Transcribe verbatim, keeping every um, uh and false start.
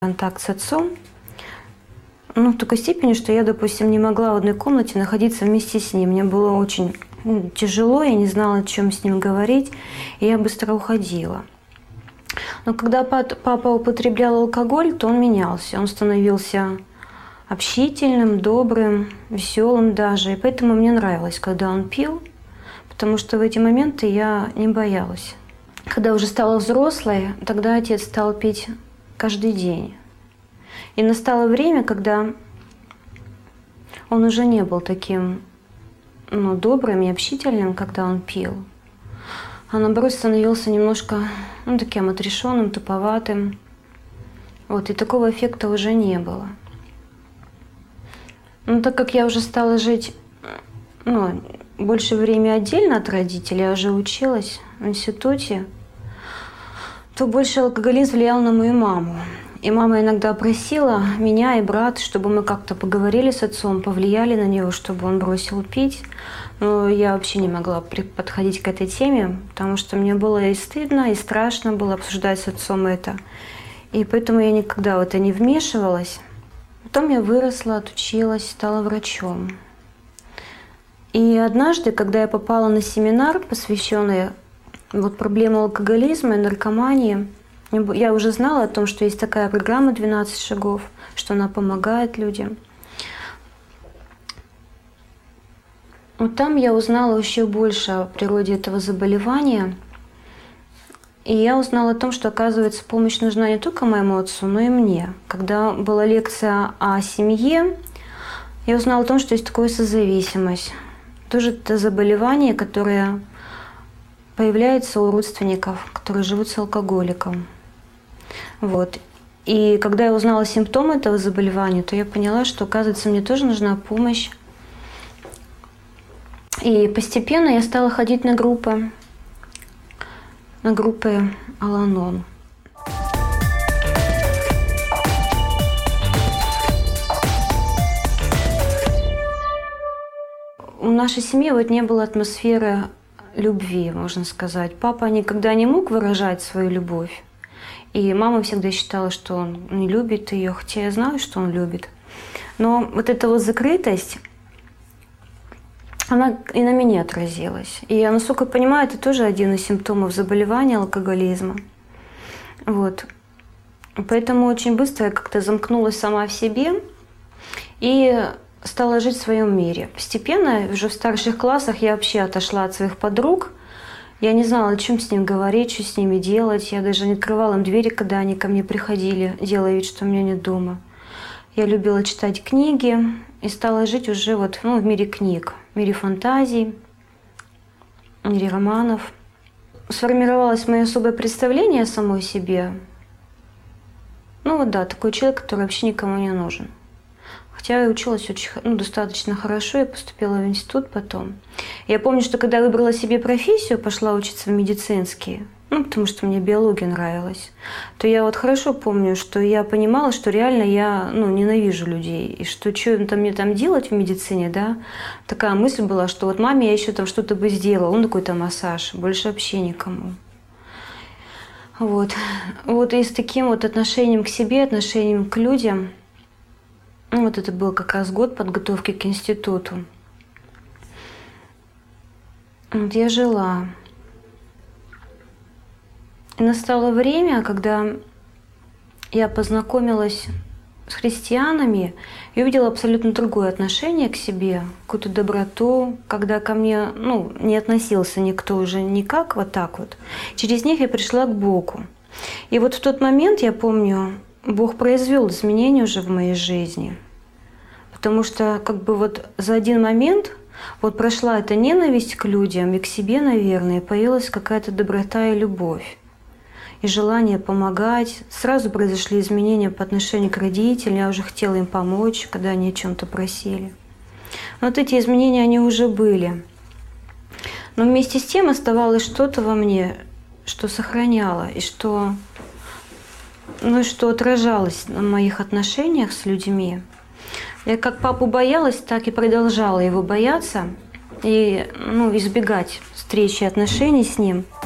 контакт с отцом, ну, в такой степени, что я, допустим, не могла в одной комнате находиться вместе с ним. Мне было очень ну, тяжело, я не знала, о чем с ним говорить, и я быстро уходила. Но когда папа употреблял алкоголь, то он менялся. Он становился общительным, добрым, веселым даже. И поэтому мне нравилось, когда он пил, потому что в эти моменты я не боялась. Когда уже стала взрослой, тогда отец стал пить каждый день. И настало время, когда он уже не был таким ну, добрым и общительным, когда он пил. А наоборот становился немножко ну, таким отрешенным, туповатым. Вот, и такого эффекта уже не было. Но так как я уже стала жить ну, больше времени отдельно от родителей, я уже училась в институте, то больше алкоголизм влиял на мою маму. И мама иногда просила меня и брат, чтобы мы как-то поговорили с отцом, повлияли на него, чтобы он бросил пить. Но я вообще не могла подходить к этой теме, потому что мне было и стыдно, и страшно было обсуждать с отцом это. И поэтому я никогда в это не вмешивалась. Потом я выросла, отучилась, стала врачом. И однажды, когда я попала на семинар, посвященный вот проблеме алкоголизма и наркомании, я уже знала о том, что есть такая программа «двенадцать шагов», что она помогает людям. Вот там я узнала еще больше о природе этого заболевания. И я узнала о том, что, оказывается, помощь нужна не только моему отцу, но и мне. Когда была лекция о семье, я узнала о том, что есть такое созависимость. Тоже это заболевание, которое появляется у родственников, которые живут с алкоголиком. Вот. И когда я узнала симптомы этого заболевания, то я поняла, что, оказывается, мне тоже нужна помощь. И постепенно я стала ходить на группы, на группы Ал-Анон. У нашей семьи вот не было атмосферы любви, можно сказать. Папа никогда не мог выражать свою любовь. И мама всегда считала, что он не любит ее, хотя я знаю, что он любит. Но вот эта вот закрытость, она и на меня отразилась. И я, насколько понимаю, это тоже один из симптомов заболевания алкоголизма. Вот. Поэтому очень быстро я как-то замкнулась сама в себе и стала жить в своем мире. Постепенно, уже в старших классах, я вообще отошла от своих подруг. Я не знала, о чем с ним говорить, что с ними делать. Я даже не открывала им двери, когда они ко мне приходили, делая вид, что меня нет дома. Я любила читать книги и стала жить уже вот, ну, в мире книг, в мире фантазий, в мире романов. Сформировалось мое особое представление о самой себе. Ну вот да, такой человек, который вообще никому не нужен. Хотя я училась очень, ну, достаточно хорошо, я поступила в институт потом. Я помню, что когда выбрала себе профессию, пошла учиться в медицинский, ну, потому что мне биология нравилась, то я вот хорошо помню, что я понимала, что реально я ну, ненавижу людей, и что что мне там делать в медицине, да, такая мысль была, что вот маме я еще там что-то бы сделала, он какой-то массаж, больше вообще никому. Вот. Вот и с таким вот отношением к себе, отношением к людям. Ну, вот это был как раз год подготовки к институту. Вот я жила. И настало время, когда я познакомилась с христианами и увидела абсолютно другое отношение к себе, какую-то доброту, когда ко мне ну, не относился никто уже никак, вот так вот. Через них я пришла к Богу. И вот в тот момент, я помню, Бог произвел изменения уже в моей жизни. Потому что как бы вот за один момент вот прошла эта ненависть к людям и к себе, наверное, и появилась какая-то доброта и любовь. И желание помогать. Сразу произошли изменения по отношению к родителям. Я уже хотела им помочь, когда они о чем-то просили. Но вот эти изменения, они уже были. Но вместе с тем оставалось что-то во мне, что сохраняло и что, ну, что отражалось на моих отношениях с людьми. Я как папу боялась, так и продолжала его бояться и ну, избегать встречи и отношений с ним.